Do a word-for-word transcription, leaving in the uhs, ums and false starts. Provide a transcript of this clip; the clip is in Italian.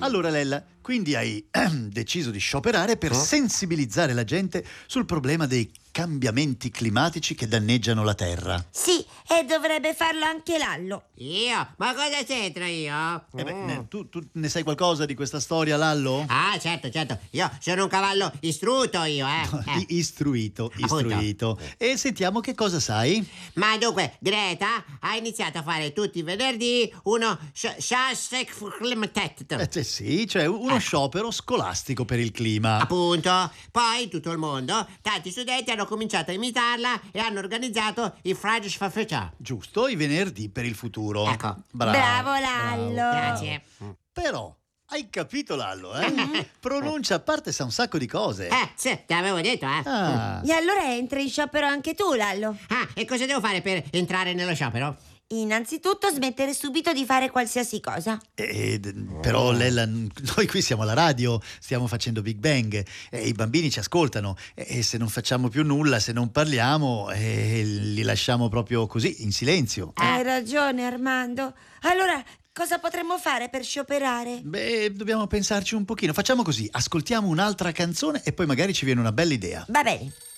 Allora Lella, quindi hai deciso di scioperare per Eh? sensibilizzare la gente sul problema dei cambiamenti climatici che danneggiano la Terra. Sì, e dovrebbe farlo anche Lallo. Io? Ma cosa c'entro io? Eh beh, Mm. ne- tu, tu ne sai qualcosa di questa storia, Lallo? Ah, certo, certo. Io sono un cavallo istruito io, eh. Eh. I- Istruito, Appunto. istruito. E sentiamo che cosa sai. Ma dunque, Greta ha iniziato a fare tutti i venerdì uno sh- Shasek Eh cioè, sì, cioè uno Ecco. sciopero scolastico per il clima. Appunto. Poi in tutto il mondo tanti studenti hanno cominciato a imitarla e hanno organizzato i Fridays for Future. Giusto, i venerdì per il futuro. Ecco. Bravo, Bravo, Lallo. Grazie. Però, hai capito Lallo, eh? Pronuncia a parte sa un sacco di cose. Eh, sì, te l'avevo detto, eh. Ah. E allora entri in sciopero anche tu, Lallo. Ah, e cosa devo fare per entrare nello sciopero? Innanzitutto smettere subito di fare qualsiasi cosa. Eh, d- però Lella, n- noi qui siamo alla radio, stiamo facendo Big Bang e i bambini ci ascoltano e se non facciamo più nulla, se non parliamo, eh, li lasciamo proprio così, in silenzio. Hai ragione, Armando. Allora, cosa potremmo fare per scioperare? Beh, dobbiamo pensarci un pochino. Facciamo così, ascoltiamo un'altra canzone e poi magari ci viene una bella idea. Va bene.